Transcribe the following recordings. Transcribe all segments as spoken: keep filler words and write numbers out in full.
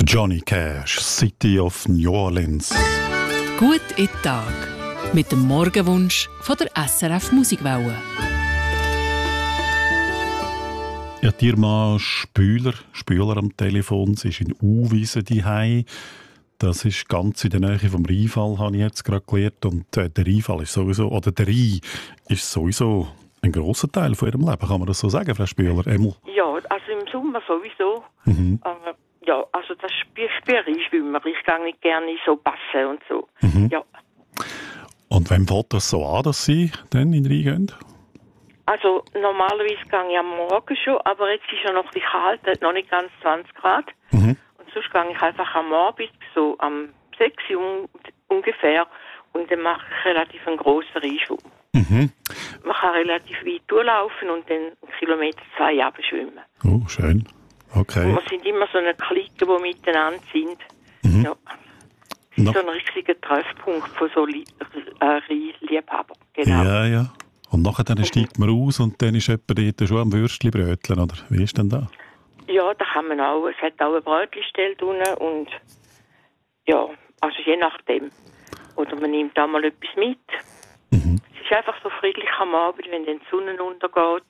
Johnny Cash, City of New Orleans. Gut in den Tag mit dem Morgenwunsch von der S R F Musikwelle. Ja, dir mal Spüler, Spüler am Telefon. Sie ist in Uwiesen daheim. Das ist ganz in der Nähe vom Rheinfall, habe ich jetzt gerade gelernt. Und äh, der Rheinfall ist sowieso, oder der Rhein ist sowieso ein grosser Teil von ihrem Leben. Kann man das so sagen, Frau Spüler? Emil? Ja, also im Sommer sowieso. Mhm. Äh, ja, also das Spiel ich schwimmen. Ich gehe nicht gerne so passen und so. Mhm. Ja. Und wann fängt das so an, dass Sie dann in den Rhein gehen? Also normalerweise gehe ich am Morgen schon, aber jetzt ist ja noch ein bisschen kalt, hat noch nicht ganz zwanzig Grad. Mhm. Und sonst gehe ich einfach am Abend, so am sechs Uhr ungefähr, und dann mache ich relativ einen grossen Rheinschwimmen. Mhm. Man kann relativ weit durchlaufen und dann einen Kilometer zwei runterschwimmen. Oh, schön. Okay. Und wir sind immer so eine Clique, die miteinander sind. Mhm. Ja. Das No. ist so ein richtiger Treffpunkt von so Li- äh, Rheinliebhabern. Genau. Ja, ja. Und nachher dann steigt man raus und dann ist jemand dort schon am Würstchen bröteln, oder? Wie ist denn da? Ja, da kann man auch. Es hat auch eine Brötchenstelle unten und ja, also je nachdem. Oder man nimmt auch mal etwas mit. Mhm. Es ist einfach so friedlich am Abend, wenn dann die Sonne untergeht.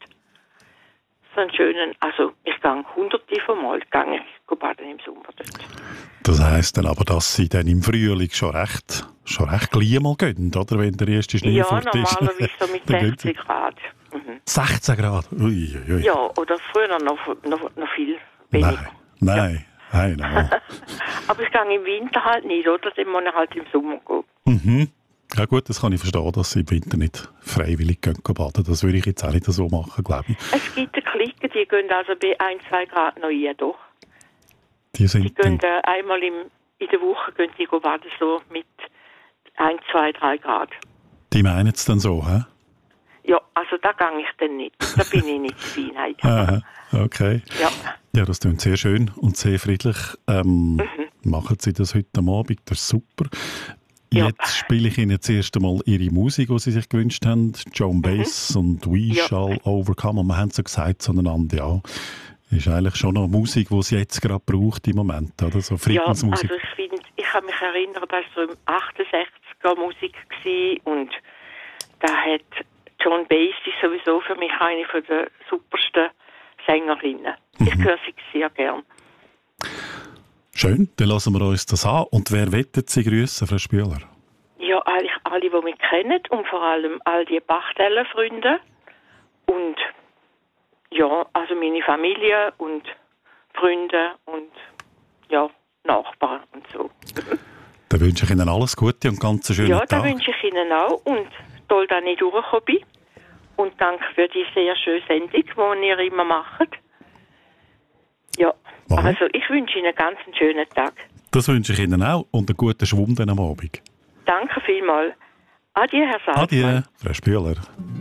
So einen schönen, also ich gehe hunderte von Mal gegangen, ich baden im Sommer dort. Das heisst dann aber, dass Sie dann im Frühling schon recht, schon recht gleich mal gehen, oder? Wenn der erste Schnee Ja, fort ist. normalerweise so mit Dann gehen Sie- sechzig Grad. Mhm. sechzehn Grad? Ui, ui, ui. Ja, oder früher noch, noch, noch viel weniger. Nein, nein, nein. nein. Aber ich gehe im Winter halt nicht, oder? Dann muss ich halt im Sommer gehen. Mhm. Ja gut, das kann ich verstehen, dass Sie im Winter nicht freiwillig gehen baden. Das würde ich jetzt auch nicht so machen, glaube ich. Es gibt eine Clique, die gehen also bei ein, zwei Grad noch rein, doch. Die Die sind gehen dann, äh, einmal im, in der Woche gehen die baden so mit ein, zwei, drei Grad. die meinen es dann so, hä? Ja, also da gehe ich dann nicht. Da bin ich nicht dabei, nein. Aha, okay. Ja. Ja, das klingt sehr schön und sehr friedlich. Ähm, Mhm. Machen Sie das heute am Abend, das ist super. Ja. Jetzt spiele ich Ihnen zuerst einmal Ihre Musik, die Sie sich gewünscht haben. Joan Baez und We Ja. Shall Overcome. Und wir haben so gesagt zueinander, ja, ist eigentlich schon noch Musik, die sie jetzt gerade braucht im Moment, oder? So Ja, Friedensmusik. also ich finde, ich kann mich erinnern, das war so im achtundsechziger Musik gewesen, und da hat Joan Baez ist sowieso für mich eine von der supersten Sängerinnen. Ich Mhm. höre sie sehr gern. Schön, dann lassen wir uns das an. Und wer wettet Sie grüßen, Frau Spüler? Ja, eigentlich alle, die mich kennen, und vor allem all die Bachtellenfreunde und ja, also meine Familie und Freunde und ja, Nachbarn und so. Dann wünsche ich Ihnen alles Gute und ganz einen schönen Ja, da Tag. wünsche ich Ihnen auch, und toll, dass ich durchgekommen bin. Und danke für die sehr schöne Sendung, die ihr immer macht. Ja, Aha. also ich wünsche Ihnen einen ganz schönen Tag. Das wünsche ich Ihnen auch und einen guten Schwung dann am Abend. Danke vielmals. Adieu, Herr Salzmann. Adieu, Frau Spüler.